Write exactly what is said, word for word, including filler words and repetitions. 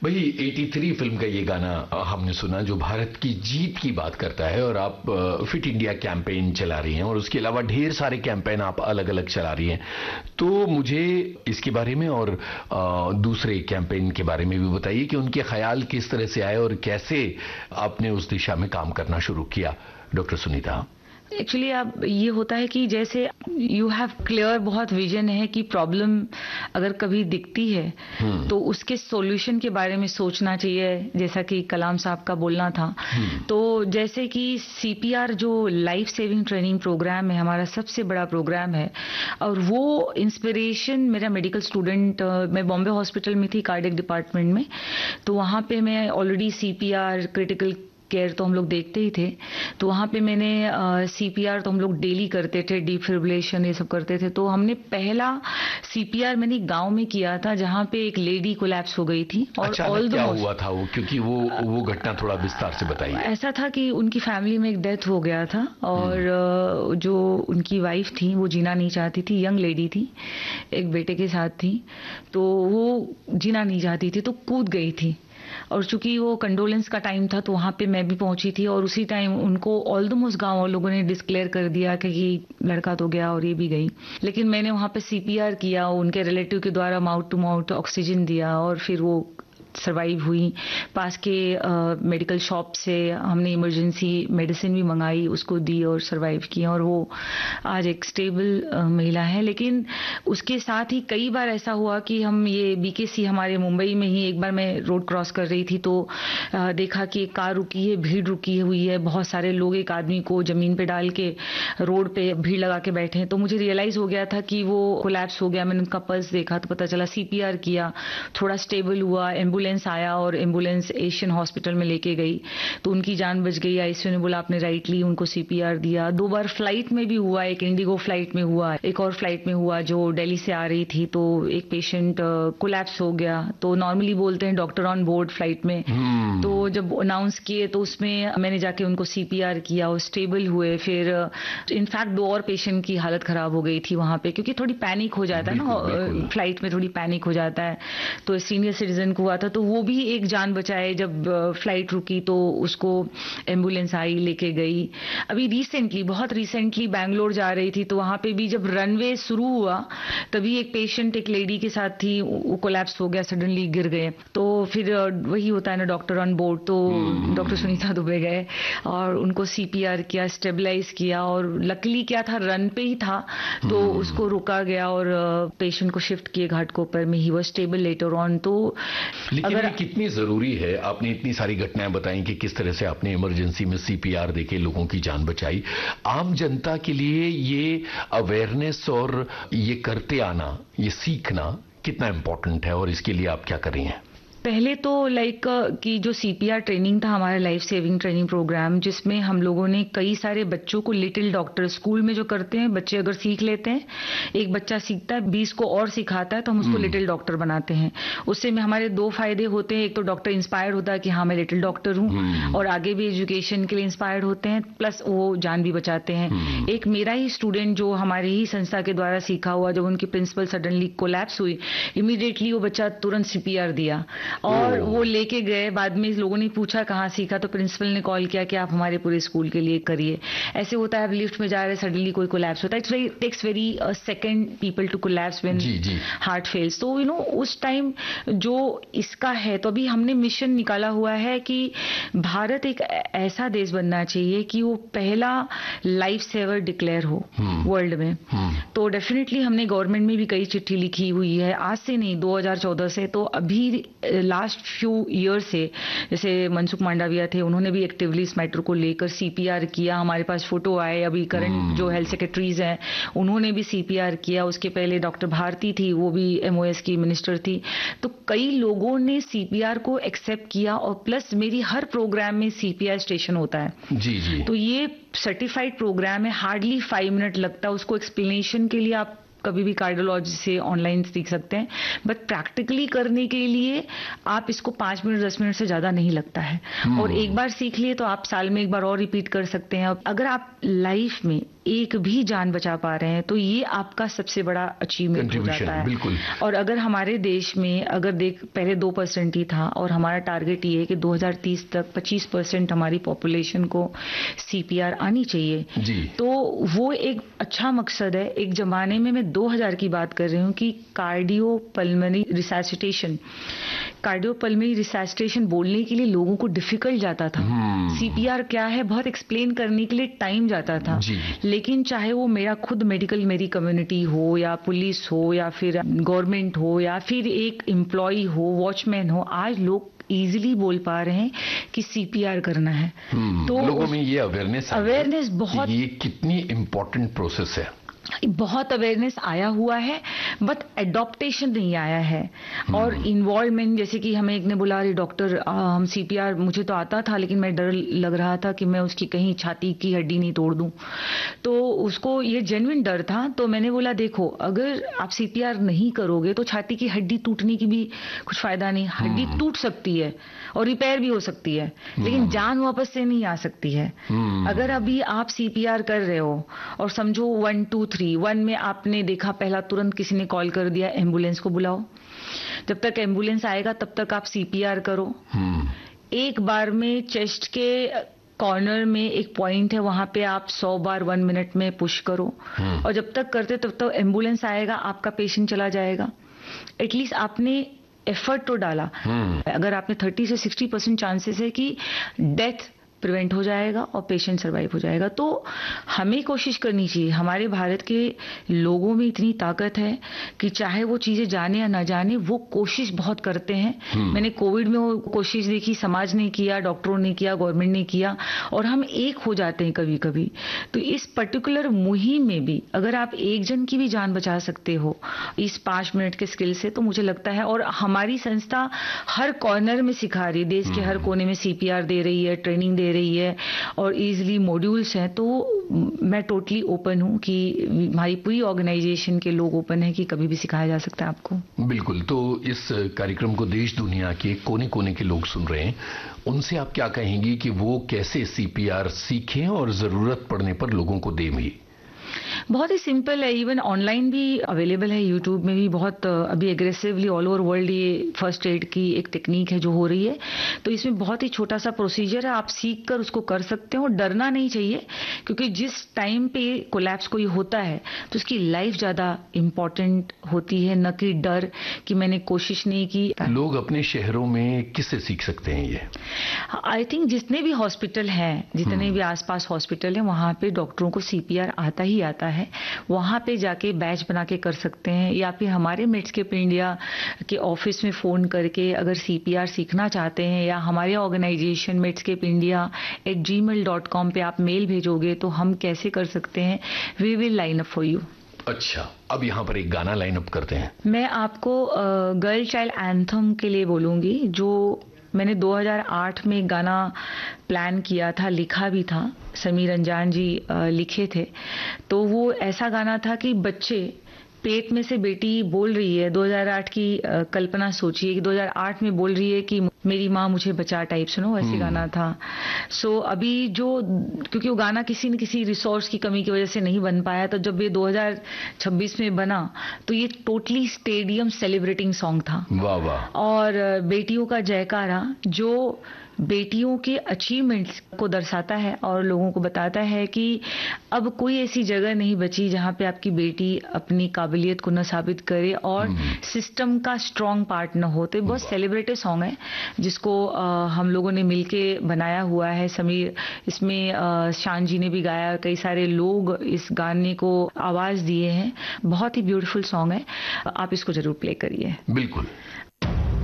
भाई तिरासी फिल्म का ये गाना हमने सुना जो भारत की जीत की बात करता है, और आप फिट इंडिया कैंपेन चला रही हैं और उसके अलावा ढेर सारे कैंपेन आप अलग अलग चला रही हैं। तो मुझे इसके बारे में और दूसरे कैंपेन के बारे में भी बताइए कि उनके ख्याल किस तरह से आए और कैसे आपने उस दिशा में काम करना शुरू किया, डॉक्टर सुनीता। एक्चुअली अब ये होता है कि जैसे यू हैव क्लियर बहुत विजन है कि प्रॉब्लम अगर कभी दिखती है तो उसके सॉल्यूशन के बारे में सोचना चाहिए, जैसा कि कलाम साहब का बोलना था। तो जैसे कि सीपीआर जो लाइफ सेविंग ट्रेनिंग प्रोग्राम है, हमारा सबसे बड़ा प्रोग्राम है, और वो इंस्पिरेशन मेरा मेडिकल स्टूडेंट, मैं बॉम्बे हॉस्पिटल में थी कार्डियक डिपार्टमेंट में, तो वहाँ पे मैं ऑलरेडी सीपीआर क्रिटिकल केयर तो हम लोग देखते ही थे, तो वहाँ पे मैंने सीपीआर तो हम लोग डेली करते थे, डिफिब्रिलेशन ये सब करते थे। तो हमने पहला सीपीआर मैंने गांव में किया था जहाँ पे एक लेडी कोलैप्स हो गई थी। और अचानक क्या हुआ था वो, क्योंकि वो वो घटना थोड़ा विस्तार से बताइए। ऐसा था कि उनकी फैमिली में एक डेथ हो गया था और जो उनकी वाइफ थी वो जीना नहीं चाहती थी, यंग लेडी थी, एक बेटे के साथ थी, तो वो जीना नहीं चाहती थी तो कूद गई थी। और चूंकि वो कंडोलेंस का टाइम था तो वहां पे मैं भी पहुंची थी, और उसी टाइम उनको ऑलमोस्ट गांव लोगों ने डिस्क्लेयर कर दिया कि लड़का तो गया और ये भी गई। लेकिन मैंने वहां पे सीपीआर किया, उनके रिलेटिव के द्वारा माउथ टू माउथ ऑक्सीजन दिया और फिर वो सरवाइव हुई। पास के मेडिकल शॉप से हमने इमरजेंसी मेडिसिन भी मंगाई, उसको दी और सरवाइव किया, और वो आज एक स्टेबल महिला है। लेकिन उसके साथ ही कई बार ऐसा हुआ कि हम ये बीकेसी हमारे मुंबई में ही, एक बार मैं रोड क्रॉस कर रही थी तो आ, देखा कि एक कार रुकी है, भीड़ रुकी हुई है, बहुत सारे लोग एक आदमी को जमीन पे डाल के रोड पे भीड़ लगा के बैठे हैं। तो मुझे रियलाइज हो गया था कि वो कोलैप्स हो गया। मैंने उनका पल्स देखा तो पता चला, सीपीआर किया, थोड़ा स्टेबल हुआ, एम्बुलेंस आया और एम्बुलेंस एशियन हॉस्पिटल में लेके गई तो उनकी जान बच गई। आईसीयू ने बोला आपने राइट ली, उनको सीपीआर दिया। दो बार फ्लाइट में भी हुआ, एक इंडिगो फ्लाइट में हुआ, एक और फ्लाइट में हुआ जो दिल्ली से आ रही थी, तो एक पेशेंट कोलैप्स हो गया। तो नॉर्मली बोलते हैं डॉक्टर ऑन बोर्ड फ्लाइट में, hmm. तो जब अनाउंस किए तो उसमें मैंने जाके उनको सीपीआर किया और स्टेबल हुए। फिर इनफैक्ट दो और पेशेंट की हालत खराब हो गई थी वहां पे, क्योंकि थोड़ी पैनिक हो जाता है ना, फ्लाइट में थोड़ी पैनिक हो जाता है। तो सीनियर सिटीजन को हुआ था तो वो भी एक जान बचाए। जब फ्लाइट रुकी तो उसको एम्बुलेंस आई, लेके गई। अभी रिसेंटली, बहुत रिसेंटली बैंगलोर जा रही थी तो वहां पे भी जब रनवे शुरू हुआ तभी एक पेशेंट एक लेडी के साथ थी, वो कोलैप्स हो गया, सडनली गिर गए। तो फिर वही होता है ना, डॉक्टर ऑन बोर्ड, तो डॉक्टर सुनीता दुबे गए और उनको सीपीआर किया, स्टेबलाइज किया, और लकीली क्या था, रन पे ही था तो उसको रोका गया और पेशेंट को शिफ्ट किए घाटकोपर में, he was stable later on. तो अगर कितनी जरूरी है, आपने इतनी सारी घटनाएं बताई कि किस तरह से आपने इमरजेंसी में सीपीआर देके लोगों की जान बचाई। आम जनता के लिए ये अवेयरनेस और ये करते आना, ये सीखना कितना इंपॉर्टेंट है और इसके लिए आप क्या कर रही हैं? पहले तो लाइक कि जो सीपीआर ट्रेनिंग था हमारा लाइफ सेविंग ट्रेनिंग प्रोग्राम, जिसमें हम लोगों ने कई सारे बच्चों को लिटिल डॉक्टर स्कूल में जो करते हैं, बच्चे अगर सीख लेते हैं, एक बच्चा सीखता है, बीस को और सिखाता है तो हम उसको लिटिल डॉक्टर बनाते हैं। उससे में हमारे दो फायदे होते हैं, एक तो डॉक्टर इंस्पायर्ड होता है कि हाँ मैं लिटिल डॉक्टर हूँ, और आगे भी एजुकेशन के लिए इंस्पायर्ड होते हैं, प्लस वो जान भी बचाते हैं। एक मेरा ही स्टूडेंट जो हमारी ही संस्था के द्वारा सीखा हुआ, जब उनकी प्रिंसिपल सडनली कोलैप्स हुई, इमीडिएटली वो बच्चा तुरंत सीपीआर दिया और वो लेके गए। बाद में लोगों ने पूछा कहाँ सीखा, तो प्रिंसिपल ने कॉल किया कि आप हमारे पूरे स्कूल के लिए करिए। ऐसे होता है, आप लिफ्ट में जा रहे, सडनली कोई कोलैप्स होता है, it's very takes very second people to collapse when heart fails. तो यू नो उस टाइम जो इसका है, तो अभी हमने मिशन निकाला हुआ है कि भारत एक ऐसा देश बनना चाहिए कि वो पहला लाइफ सेवर डिक्लेयर हो वर्ल्ड में। तो डेफिनेटली हमने गवर्नमेंट में भी कई चिट्ठी लिखी हुई है, आज से नहीं दो हज़ार चौदह से, तो अभी लास्ट फ्यू ईयर से, जैसे मनसुख मांडविया थे, उन्होंने भी एक्टिवली इस मैटर को लेकर सीपीआर किया। हमारे पास फोटो आए, अभी करंट जो हेल्थ सेक्रेटरीज हैं उन्होंने भी सीपीआर किया। उसके पहले डॉक्टर भारती थी, वो भी एमओएस की मिनिस्टर थी। तो कई लोगों ने सीपीआर को एक्सेप्ट किया, और प्लस मेरी हर प्रोग्राम में सीपीआर स्टेशन होता है। जी जी। तो ये सर्टिफाइड प्रोग्राम है, हार्डली फाइव मिनट लगता है उसको एक्सप्लेनेशन के लिए। आप कभी भी कार्डियोलॉजी से ऑनलाइन सीख सकते हैं, बट प्रैक्टिकली करने के लिए आप इसको पांच मिनट दस मिनट से ज्यादा नहीं लगता है। और एक बार सीख लिए तो आप साल में एक बार और रिपीट कर सकते हैं। अगर आप लाइफ में एक भी जान बचा पा रहे हैं तो ये आपका सबसे बड़ा अचीवमेंट हो जाता है। बिल्कुल। और अगर हमारे देश में अगर देख पहले दो परसेंट ही था और हमारा टारगेट ये है कि दो हज़ार तीस तक पच्चीस परसेंट हमारी पॉपुलेशन को सीपीआर आनी चाहिए जी। तो वो एक अच्छा मकसद है। एक जमाने में मैं दो हज़ार की बात कर रही हूँ कि कार्डियो पल्मोनरी रिसैसिटेशन कार्डियो पल्मोनरी रिसैसिटेशन बोलने के लिए लोगों को डिफिकल्ट जाता था। सीपीआर क्या है बहुत एक्सप्लेन करने के लिए टाइम जाता था जी। लेकिन चाहे वो मेरा खुद मेडिकल मेरी कम्युनिटी हो या पुलिस हो या फिर गवर्नमेंट हो या फिर एक एम्प्लॉय हो वॉचमैन हो, आज लोग इजीली बोल पा रहे हैं कि सीपीआर करना है। तो लोगों में ये अवेयरनेस अवेयरनेस बहुत ये कितनी इम्पोर्टेंट प्रोसेस है। बहुत अवेयरनेस आया हुआ है बट एडॉप्टेशन नहीं आया है और इन्वॉल्वमेंट जैसे कि हमें एक ने बोला अरे डॉक्टर हम सीपीआर मुझे तो आता था लेकिन मैं डर लग रहा था कि मैं उसकी कहीं छाती की हड्डी नहीं तोड़ दूं, तो उसको ये जेन्युइन डर था। तो मैंने बोला देखो अगर आप सीपीआर नहीं करोगे तो छाती की हड्डी टूटने की भी कुछ फायदा नहीं। हड्डी टूट सकती है और रिपेयर भी हो सकती है लेकिन जान वापस से नहीं आ सकती है। अगर अभी आप सीपीआर कर रहे हो और समझो वन टू थ्री वन में आपने देखा पहला तुरंत किसी ने कॉल कर दिया एम्बुलेंस को बुलाओ, जब तक एम्बुलेंस आएगा तब तक आप सीपीआर करो। एक बार में चेस्ट के कॉर्नर में एक पॉइंट है वहां पे आप सौ बार वन मिनट में पुश करो और जब तक करते तब तक एम्बुलेंस आएगा आपका पेशेंट चला जाएगा। एटलीस्ट आपने एफर्ट तो डाला। अगर आपने थर्टी से सिक्सटी परसेंट चांसेस है कि डेथ प्रिवेंट हो जाएगा और पेशेंट सर्वाइव हो जाएगा। तो हमें कोशिश करनी चाहिए। हमारे भारत के लोगों में इतनी ताकत है कि चाहे वो चीजें जाने या ना जाने वो कोशिश बहुत करते हैं। मैंने कोविड में वो कोशिश देखी, समाज ने किया, डॉक्टरों ने किया, गवर्नमेंट ने किया और हम एक हो जाते हैं कभी कभी। तो इस पर्टिकुलर मुहिम में भी अगर आप एक जन की भी जान बचा सकते हो इस पांच मिनट के स्किल से तो मुझे लगता है। और हमारी संस्था हर कॉर्नर में सिखा रही है, देश के हर कोने में सीपीआर दे रही है, ट्रेनिंग दे रही है और इजीली मॉड्यूल्स हैं। तो मैं टोटली ओपन हूं कि हमारी पूरी ऑर्गेनाइजेशन के लोग ओपन है कि कभी भी सिखाया जा सकता है आपको। बिल्कुल। तो इस कार्यक्रम को देश दुनिया के कोने कोने के लोग सुन रहे हैं, उनसे आप क्या कहेंगी कि वो कैसे सीपीआर सीखें और जरूरत पड़ने पर लोगों को दें भी? बहुत ही सिंपल है, इवन ऑनलाइन भी अवेलेबल है, यूट्यूब में भी बहुत अभी एग्रेसिवली ऑल ओवर वर्ल्ड ये फर्स्ट एड की एक टेक्निक है जो हो रही है। तो इसमें बहुत ही छोटा सा प्रोसीजर है, आप सीख कर उसको कर सकते हो। डरना नहीं चाहिए क्योंकि जिस टाइम पे कोलैप्स कोई होता है तो उसकी लाइफ ज्यादा इंपॉर्टेंट होती है, न कि डर कि मैंने कोशिश नहीं की। लोग अपने शहरों में किससे सीख सकते हैं ये? आई थिंक जितने भी हॉस्पिटल हैं, जितने भी आसपास हॉस्पिटल हैं वहां पे डॉक्टरों को सीपीआर आता ही आता है। वहां पे जाके बैच बना के कर सकते हैं या फिर हमारे मेडस्केप इंडिया के ऑफिस में फोन करके अगर सीपीआर सीखना चाहते हैं या हमारे organisation Medscape India at ji mail dot com पे आप मेल भेजोगे तो हम कैसे कर सकते हैं, we will line up for you. अच्छा, अब यहाँ पर एक गाना लाइन अप करते हैं। मैं आपको गर्ल चाइल्ड एंथम के लिए बोलूंगी जो मैंने दो हज़ार आठ में एक गाना प्लान किया था, लिखा भी था, समीर अंजान जी लिखे थे। तो वो ऐसा गाना था कि बच्चे पेट में से बेटी बोल रही है, दो हज़ार आठ की कल्पना सोचिए कि दो हज़ार आठ में बोल रही है कि मेरी माँ मुझे बचा टाइप सुनो, ऐसे गाना था। सो so, अभी जो क्योंकि वो गाना किसी न किसी रिसोर्स की कमी की वजह से नहीं बन पाया, तो जब ये दो हज़ार छब्बीस में बना तो ये टोटली स्टेडियम सेलिब्रेटिंग सॉन्ग था। वाह वाह। और बेटियों का जयकारा जो बेटियों के अचीवमेंट्स को दर्शाता है और लोगों को बताता है कि अब कोई ऐसी जगह नहीं बची जहां पे आपकी बेटी अपनी काबिलियत को न साबित करे और सिस्टम का स्ट्रॉन्ग पार्ट न हो। तो बहुत सेलिब्रेटेड सॉन्ग है जिसको आ, हम लोगों ने मिलके बनाया हुआ है। समीर इसमें आ, शान जी ने भी गाया, कई सारे लोग इस गाने को आवाज दिए हैं। बहुत ही ब्यूटीफुल सॉन्ग है, आप इसको जरूर प्ले करिए। बिल्कुल।